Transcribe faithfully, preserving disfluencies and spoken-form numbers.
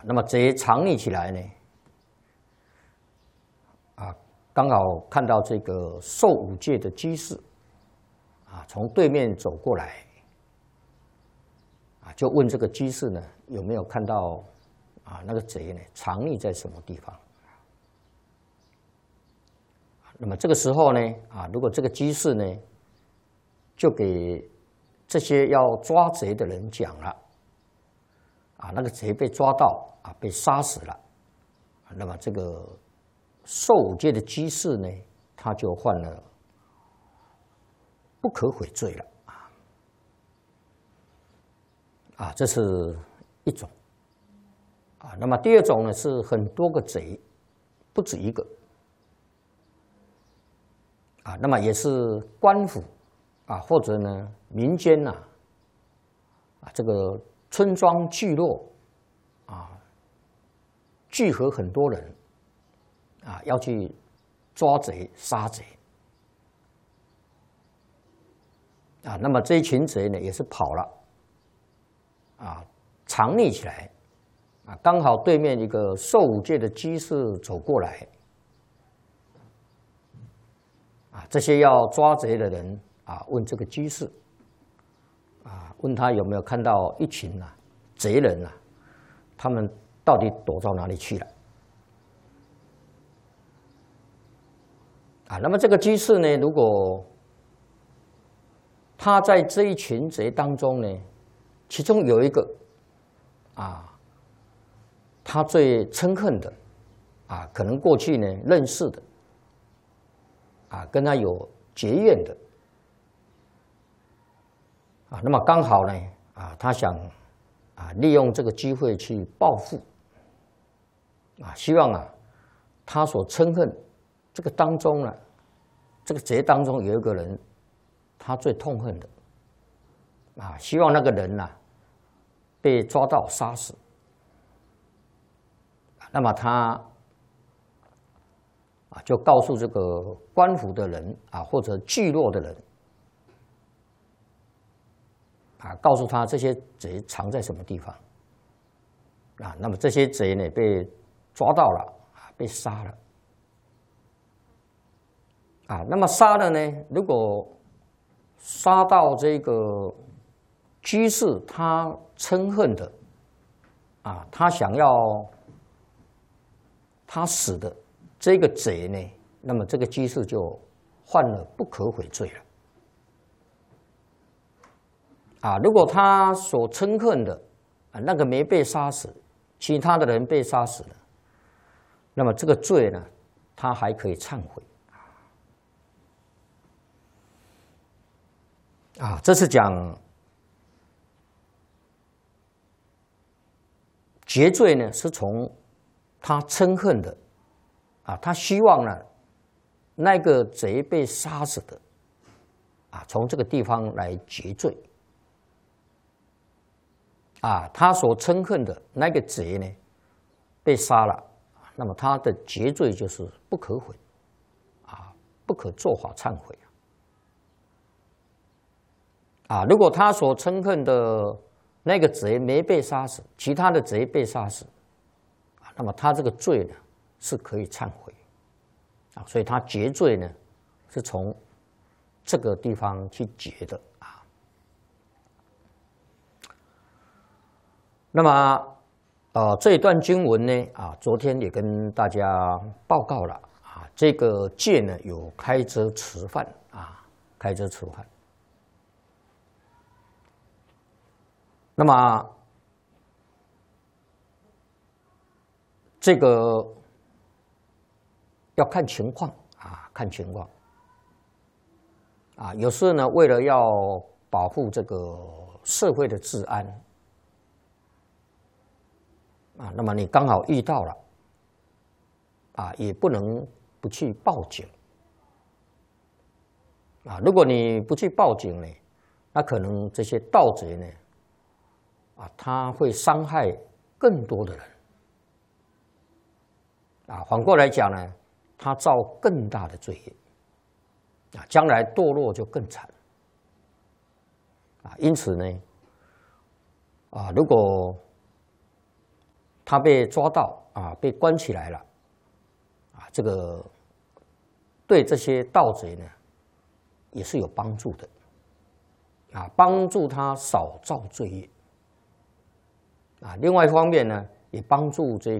那么贼藏匿起来呢，啊，刚好看到这个受五戒的居士，啊，从对面走过来，啊，就问这个居士呢有没有看到啊那个贼呢藏匿在什么地方？那么这个时候呢，啊，如果这个居士呢，就给这些要抓贼的人讲了，啊，那个贼被抓到啊，被杀死了，那么这个受五戒的居士呢，他就犯了不可悔罪了，啊，啊，这是一种，啊，那么第二种呢是很多个贼，不止一个。啊，那么也是官府啊，或者呢民间呐，啊，这个村庄聚落啊，聚合很多人啊，要去抓贼杀贼啊，那么这一群贼呢也是跑了啊，藏匿起来啊，刚好对面一个受五戒的居士走过来。啊，这些要抓贼的人啊，问这个居士，啊，问他有没有看到一群啊贼人啊，他们到底躲到哪里去了？啊，那么这个居士呢，如果他在这一群贼当中呢，其中有一个啊，他最憎恨的啊，可能过去呢认识的。啊，跟他有结怨的，啊，那么刚好呢，啊，他想啊利用这个机会去报复，啊，希望啊他所憎恨这个当中呢，这个贼当中有一个人，他最痛恨的，啊，希望那个人呢被抓到杀死，那么他。啊，就告诉这个官府的人啊，或者聚落的人，啊，告诉他这些贼藏在什么地方，啊，那么这些贼呢被抓到了，啊，被杀了，啊，那么杀了呢，如果杀到这个居士他憎恨的，啊，他想要他死的。这个贼呢，那么这个居士就犯了不可悔罪了。啊，如果他所憎恨的啊那个没被杀死，其他的人被杀死了，那么这个罪呢，他还可以忏悔。啊，这是讲结罪呢，是从他憎恨的。啊，他希望呢，那个贼被杀死的，啊，从这个地方来结罪。啊，他所憎恨的那个贼呢，被杀了，那么他的结罪就是不可悔，啊，不可作法忏悔。啊，如果他所憎恨的那个贼没被杀死，其他的贼被杀死，啊，那么他这个罪呢？是可以忏悔，啊，所以他结罪呢，是从这个地方去结的啊。那么，呃，这一段经文呢，啊，昨天也跟大家报告了啊，这个戒呢有开遮持犯啊，开遮持犯。那么，这个。要看情况啊，看情况啊。有时候呢，为了要保护这个社会的治安啊，那么你刚好遇到了啊，也不能不去报警啊。如果你不去报警呢，那可能这些盗贼呢啊，他会伤害更多的人啊。反过来讲呢。他造更大的罪业，啊，将来堕落就更惨，啊，因此呢，啊，如果他被抓到啊，被关起来了啊，这个对这些盗贼呢也是有帮助的啊，帮助他少造罪业啊。另外一方面呢，也帮助这